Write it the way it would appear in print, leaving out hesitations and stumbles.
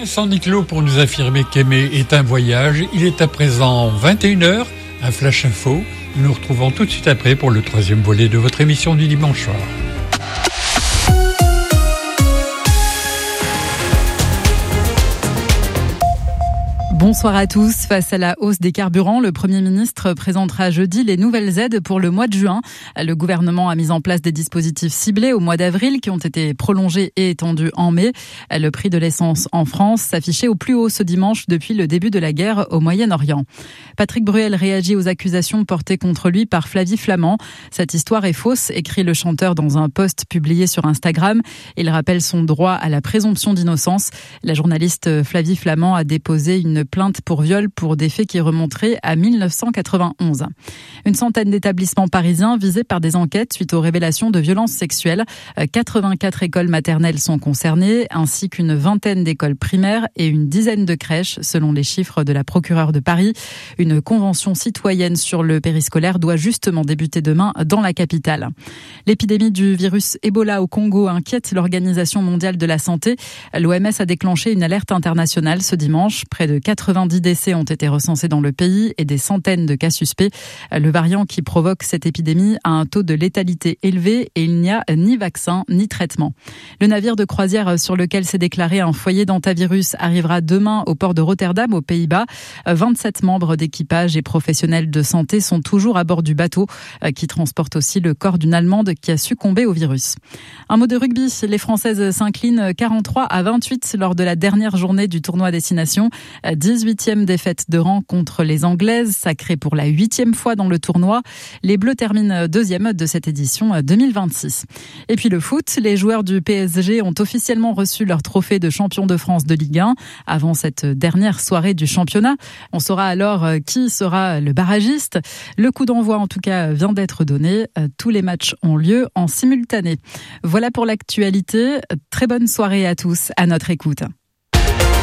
Vincent Niclot pour nous affirmer qu'aimer est un voyage. Il est à présent 21h, un Flash Info. Nous nous retrouvons tout de suite après pour le troisième volet de votre émission du dimanche soir. Bonsoir à tous. Face à la hausse des carburants, le Premier ministre présentera jeudi les nouvelles aides pour le mois de juin. Le gouvernement a mis en place des dispositifs ciblés au mois d'avril qui ont été prolongés et étendus en mai. Le prix de l'essence en France s'affichait au plus haut ce dimanche depuis le début de la guerre au Moyen-Orient. Patrick Bruel réagit aux accusations portées contre lui par Flavie Flament. Cette histoire est fausse, écrit le chanteur dans un post publié sur Instagram. Il rappelle son droit à la présomption d'innocence. La journaliste Flavie Flament a déposé une plainte pour viol pour des faits qui remonteraient à 1991. Une centaine d'établissements parisiens visés par des enquêtes suite aux révélations de violences sexuelles. 84 écoles maternelles sont concernées, ainsi qu'une vingtaine d'écoles primaires et une dizaine de crèches, selon les chiffres de la procureure de Paris. Une convention citoyenne sur le périscolaire doit justement débuter demain dans la capitale. L'épidémie du virus Ebola au Congo inquiète l'Organisation mondiale de la santé. L'OMS a déclenché une alerte internationale ce dimanche. Près de 90 décès ont été recensés dans le pays et des centaines de cas suspects. Le variant qui provoque cette épidémie a un taux de létalité élevé et il n'y a ni vaccin ni traitement. Le navire de croisière sur lequel s'est déclaré un foyer d'hantavirus arrivera demain au port de Rotterdam, aux Pays-Bas. 27 membres d'équipage et professionnels de santé sont toujours à bord du bateau qui transporte aussi le corps d'une Allemande qui a succombé au virus. Un mot de rugby, les Françaises s'inclinent 43-28 lors de la dernière journée du tournoi Destination. 18e défaite de rang contre les Anglaises, sacrée pour la 8e fois dans le tournoi. Les Bleus terminent deuxième de cette édition 2026. Et puis le foot, les joueurs du PSG ont officiellement reçu leur trophée de champion de France de Ligue 1 avant cette dernière soirée du championnat. On saura alors qui sera le barragiste. Le coup d'envoi en tout cas vient d'être donné. Tous les matchs ont lieu en simultané. Voilà pour l'actualité. Très bonne soirée à tous, à notre écoute.